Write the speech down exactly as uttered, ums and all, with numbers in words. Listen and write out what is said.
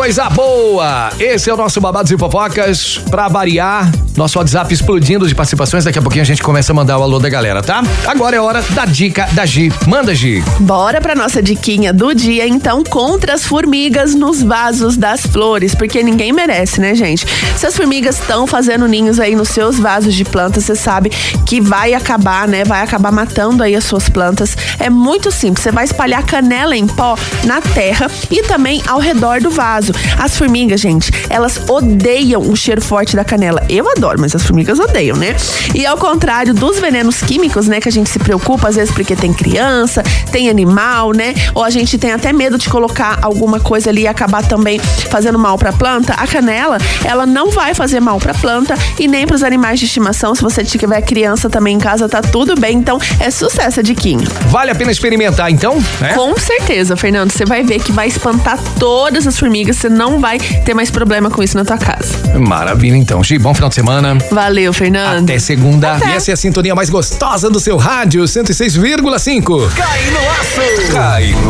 coisa boa! Esse é o nosso Babados e Fofocas. Pra variar, nosso WhatsApp explodindo de participações. Daqui a pouquinho a gente começa a mandar o alô da galera, tá? Agora é hora da dica da Gi. Manda, Gi. Bora pra nossa diquinha do dia, então, contra as formigas nos vasos das flores, porque ninguém merece, né, gente? Se as formigas estão fazendo ninhos aí nos seus vasos de plantas, você sabe que vai acabar, né? Vai acabar matando aí as suas plantas. É muito simples, você vai espalhar canela em pó na terra e também ao redor do vaso. As formigas, gente, elas odeiam o cheiro forte da canela. Eu adoro, mas as formigas odeiam, né? E ao contrário dos venenos químicos, né, que a gente se preocupa às vezes porque tem criança, tem animal, né? Ou a gente tem até medo de colocar alguma coisa ali e acabar também fazendo mal pra planta. A canela, ela não vai fazer mal pra planta e nem pros animais de estimação. Se você tiver criança também em casa, tá tudo bem. Então, é sucesso a diquinha. Vale a pena experimentar, então? É? Com certeza, Fernando. Você vai ver que vai espantar todas as formigas. Você não vai ter mais problema com isso na tua casa. Maravilha, então. Gi, bom final de semana. Valeu, Fernando. Até segunda. Até. E essa é a sintonia mais gostosa do seu rádio, cento e seis vírgula cinco. Cai no aço! Cai no